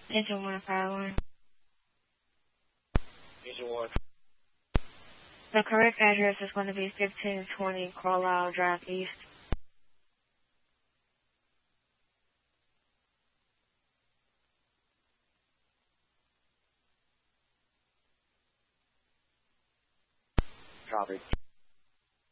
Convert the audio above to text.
Engine 1 Power. Engine 1. The correct address is going to be 1520 Carlisle Drive East. Copy.